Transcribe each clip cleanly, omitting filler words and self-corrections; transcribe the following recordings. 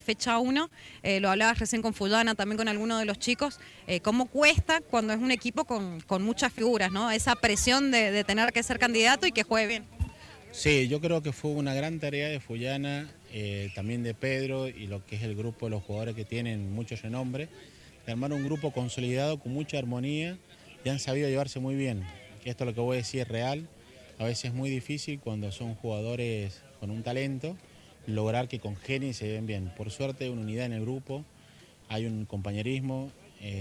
fecha 1. Lo hablabas recién con Fullana, también con algunos de los chicos. ¿Cómo cuesta cuando es un equipo con muchas figuras, ¿no? Esa presión de tener que ser candidato y que juegue bien. Sí, yo creo que fue una gran tarea de Fullana, también de Pedro y lo que es el grupo de los jugadores que tienen mucho renombre, de armar un grupo consolidado con mucha armonía y han sabido llevarse muy bien. Esto lo que voy a decir es real, a veces es muy difícil cuando son jugadores con un talento, lograr que congenien y se lleven bien. Por suerte hay una unidad en el grupo, hay un compañerismo.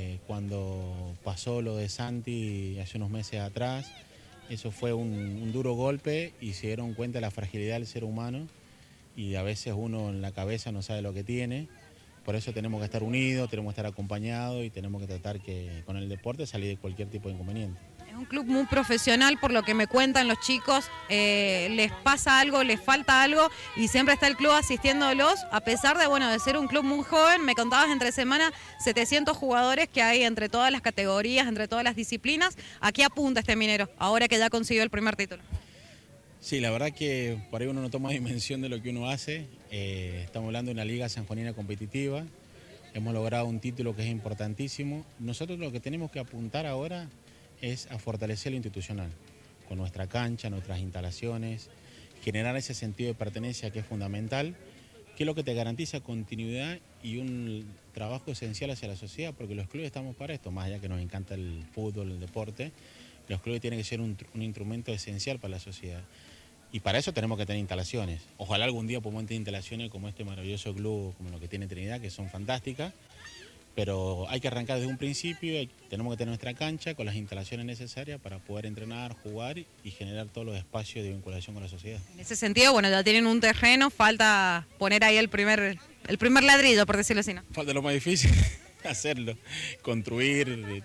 Cuando pasó lo de Santi hace unos meses atrás, eso fue un duro golpe y se dieron cuenta de la fragilidad del ser humano y a veces uno en la cabeza no sabe lo que tiene. Por eso tenemos que estar unidos, tenemos que estar acompañados y tenemos que tratar que con el deporte salir de cualquier tipo de inconveniente. Es un club muy profesional, por lo que me cuentan los chicos, les pasa algo, les falta algo y siempre está el club asistiéndolos, a pesar de ser un club muy joven. Me contabas entre semana 700 jugadores que hay entre todas las categorías, entre todas las disciplinas. ¿A qué apunta este Minero, ahora que ya consiguió el primer título? Sí, la verdad que por ahí uno no toma dimensión de lo que uno hace. Estamos hablando de una liga sanjuanina competitiva, hemos logrado un título que es importantísimo. Nosotros lo que tenemos que apuntar ahora es a fortalecer lo institucional, con nuestra cancha, nuestras instalaciones, generar ese sentido de pertenencia que es fundamental, que es lo que te garantiza continuidad y un trabajo esencial hacia la sociedad, porque los clubes estamos para esto, más allá que nos encanta el fútbol, el deporte, los clubes tienen que ser un instrumento esencial para la sociedad. Y para eso tenemos que tener instalaciones. Ojalá algún día podamos tener instalaciones como este maravilloso club, como lo que tiene Trinidad, que son fantásticas. Pero hay que arrancar desde un principio, tenemos que tener nuestra cancha con las instalaciones necesarias para poder entrenar, jugar y generar todos los espacios de vinculación con la sociedad. En ese sentido, ya tienen un terreno, falta poner ahí el primer ladrillo, por decirlo así, ¿no? Falta lo más difícil, hacerlo, construir,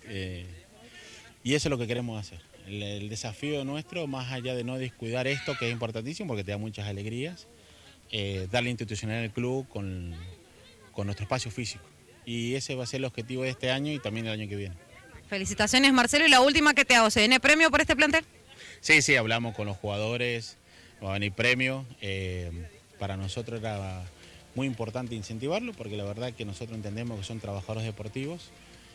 y eso es lo que queremos hacer. El desafío nuestro, más allá de no descuidar esto, que es importantísimo porque te da muchas alegrías, darle institucionalidad al club con nuestro espacio físico. Y ese va a ser el objetivo de este año y también el año que viene. Felicitaciones, Marcelo. Y la última que te hago, ¿se viene premio por este plantel? Sí, hablamos con los jugadores, va a venir premio. Para nosotros era muy importante incentivarlo porque la verdad que nosotros entendemos que son trabajadores deportivos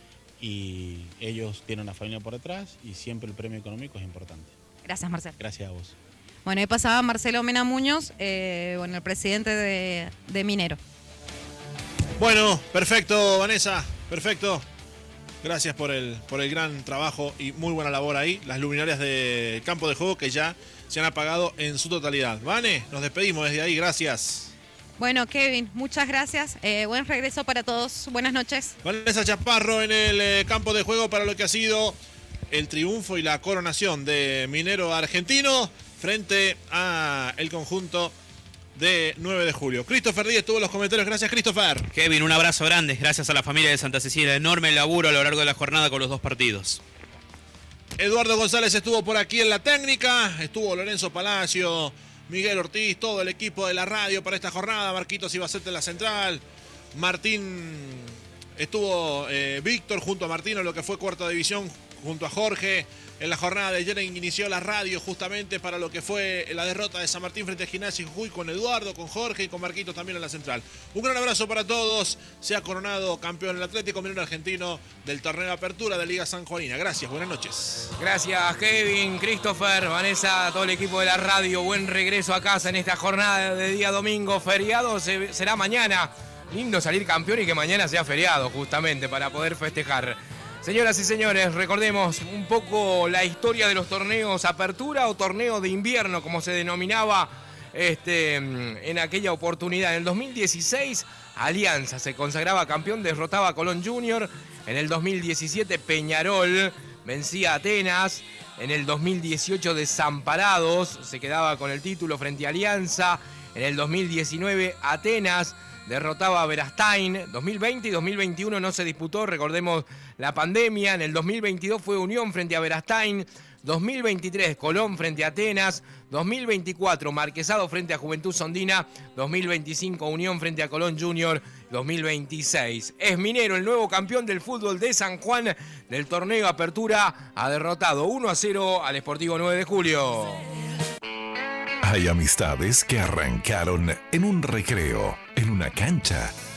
y ellos tienen una familia por detrás y siempre el premio económico es importante. Gracias, Marcelo. Gracias a vos. Bueno, ahí pasaba Marcelo Mena Muñoz, el presidente de Minero. Bueno, perfecto, Vanessa, perfecto. Gracias por el gran trabajo y muy buena labor ahí. Las luminarias del campo de juego que ya se han apagado en su totalidad. Vane, nos despedimos desde ahí, gracias. Bueno, Kevin, muchas gracias. Buen regreso para todos. Buenas noches. Vanessa Chaparro en el campo de juego para lo que ha sido el triunfo y la coronación de Minero Argentino frente a el conjunto de 9 de julio. Christopher Díez tuvo los comentarios. Gracias, Christopher. Kevin, un abrazo grande. Gracias a la familia de Santa Cecilia. Enorme laburo a lo largo de la jornada con los dos partidos. Eduardo González estuvo por aquí en la técnica. Estuvo Lorenzo Palacio, Miguel Ortiz, todo el equipo de la radio para esta jornada. Marquitos Ibacete en la central. Martín, estuvo Víctor junto a Martín en lo que fue cuarta división junto a Jorge. En la jornada de ayer inició la radio justamente para lo que fue la derrota de San Martín frente a Gimnasia y Jujuy con Eduardo, con Jorge y con Marquitos también en la central. Un gran abrazo para todos. Se ha coronado campeón el Atlético Minero Argentino del torneo de apertura de Liga Sanjuanina. Gracias, buenas noches. Gracias, Kevin, Christopher, Vanessa, todo el equipo de la radio. Buen regreso a casa en esta jornada de día domingo. Feriado será mañana. Lindo salir campeón y que mañana sea feriado justamente para poder festejar. Señoras y señores, recordemos un poco la historia de los torneos apertura o torneo de invierno, como se denominaba en aquella oportunidad. En el 2016, Alianza se consagraba campeón, derrotaba a Colón Junior. En el 2017, Peñarol vencía a Atenas. En el 2018, Desamparados se quedaba con el título frente a Alianza. En el 2019, Atenas derrotaba a Verastain. 2020 y 2021 no se disputó, recordemos la pandemia. En el 2022 fue Unión frente a Verastain. 2023 Colón frente a Atenas. 2024 Marquesado frente a Juventud Sondina. 2025 Unión frente a Colón Junior. 2026 es Minero, el nuevo campeón del fútbol de San Juan del torneo Apertura. Ha derrotado 1-0 al Sportivo 9 de Julio. Hay amistades que arrancaron en un recreo, en una cancha,